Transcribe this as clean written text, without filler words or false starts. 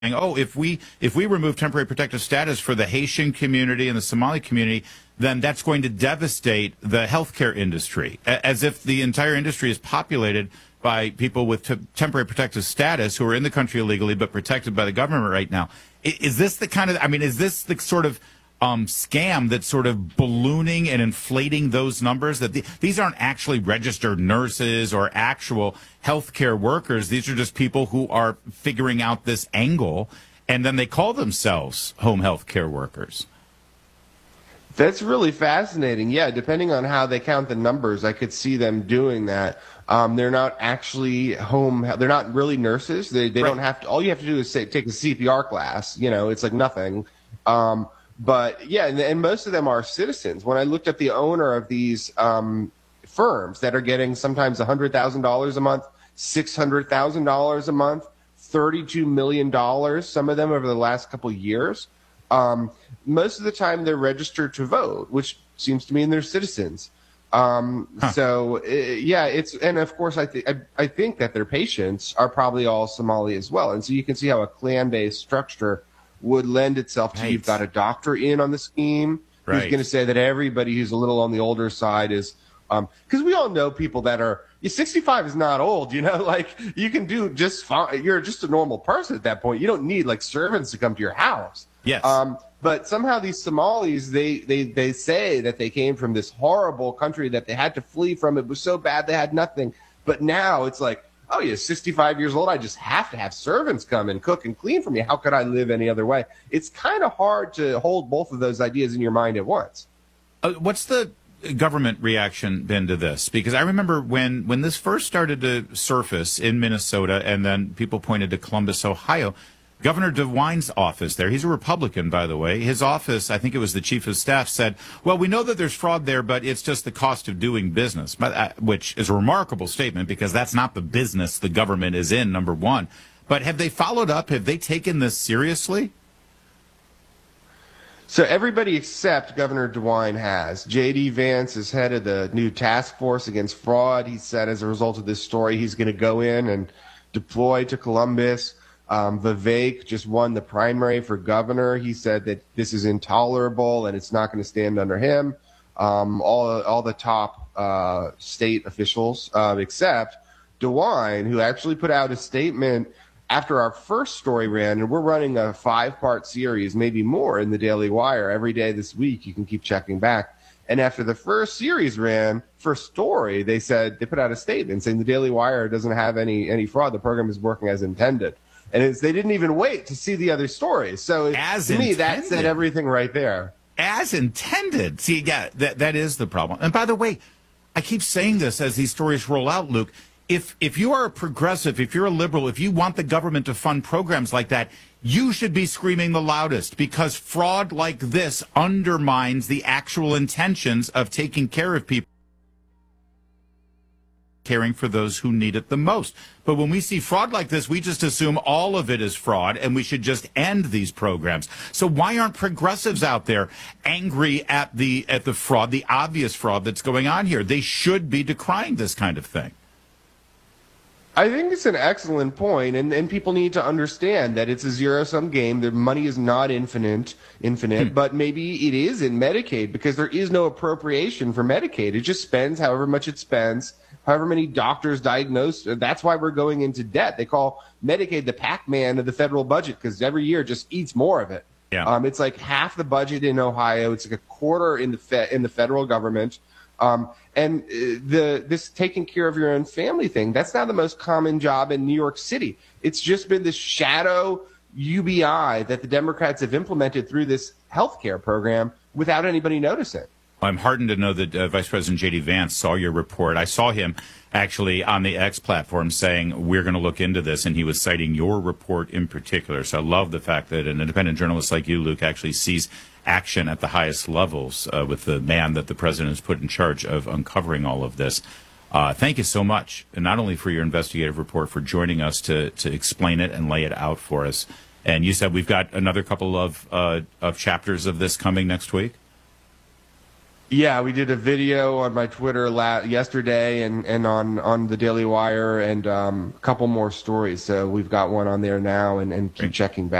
oh, if we remove temporary protective status for the Haitian community and the Somali community, then that's going to devastate the healthcare industry, as if the entire industry is populated by people with temporary protective status who are in the country illegally but protected by the government right now. Is this the kind of, I mean, is this the sort of scam that's sort of ballooning and inflating those numbers? That these aren't actually registered nurses or actual healthcare workers. These are just people who are figuring out this angle, and then they call themselves home healthcare workers. That's really fascinating. Yeah, depending on how they count the numbers, I could see them doing that. They're not actually they're not really nurses. They right. Don't have to, all you have to do is take a CPR class. You know, it's like nothing. But yeah, and most of them are citizens. When I looked at the owner of these firms that are getting sometimes $100,000 a month, $600,000 a month, $32 million, some of them over the last couple of years, most of the time they're registered to vote, which seems to mean they're citizens. So yeah, and of course I think that their patients are probably all Somali as well. And so you can see how a clan-based structure would lend itself to, you've got a doctor in on the scheme who's going to say that everybody who's a little on the older side is, because we all know people that are, 65 is not old, you know, like you can do just fine. You're just a normal person at that point. You don't need like servants to come to your house. Yes. But somehow these Somalis, they say that they came from this horrible country that they had to flee from. It was so bad they had nothing. But now it's like, oh, yeah, 65 years old, I just have to have servants come and cook and clean for me. How could I live any other way? It's kind of hard to hold both of those ideas in your mind at once. What's the government reaction been to this? Because I remember when this first started to surface in Minnesota, and then people pointed to Columbus, Ohio, Governor DeWine's office there, he's a Republican, by the way, his office, I think it was the chief of staff, said, well, we know that there's fraud there, but it's just the cost of doing business, which is a remarkable statement because that's not the business the government is in, number one. But have they followed up? Have they taken this seriously? So everybody except Governor DeWine has. J.D. Vance is head of the new task force against fraud. He said as a result of this story, he's going to go in and deploy to Columbus. Vivek just won the primary for governor. He said that this is intolerable and it's not going to stand under him. All the top state officials, except DeWine, who actually put out a statement after our first story ran, and we're running a 5-part series, maybe more, in the Daily Wire every day this week. You can keep checking back. And after the first series ran, first story, they put out a statement saying the Daily Wire doesn't have any fraud. The program is working as intended. And they didn't even wait to see the other stories. So to me, that said everything right there. As intended. See, yeah, that is the problem. And by the way, I keep saying this as these stories roll out, Luke. If you are a progressive, if you're a liberal, if you want the government to fund programs like that, you should be screaming the loudest, because fraud like this undermines the actual intentions of taking care of people, caring for those who need it the most. But when we see fraud like this, we just assume all of it is fraud and we should just end these programs. So why aren't progressives out there angry at the fraud, the obvious fraud that's going on here? They should be decrying this kind of thing. I think it's an excellent point, and people need to understand that it's a zero-sum game. The money is not infinite, but maybe it is in Medicaid, because there is no appropriation for Medicaid. It just spends however much it spends, however many doctors diagnose. That's why we're going into debt. They call Medicaid the Pac-Man of the federal budget, because every year it just eats more of it. Yeah. It's like half the budget in Ohio. It's like a quarter in the federal government. And this taking care of your own family thing, that's now the most common job in New York City. It's just been this shadow UBI that the Democrats have implemented through this healthcare program without anybody noticing. I'm heartened to know that Vice President J.D. Vance saw your report. I saw him actually on the X platform saying, we're going to look into this, and he was citing your report in particular. So I love the fact that an independent journalist like you, Luke, actually sees action at the highest levels with the man that the president has put in charge of uncovering all of this. Thank you so much, and not only for your investigative report, for joining us to explain it and lay it out for us. And you said we've got another couple of chapters of this coming next week? Yeah, we did a video on my Twitter yesterday and on the Daily Wire and a couple more stories. So we've got one on there now and keep checking back.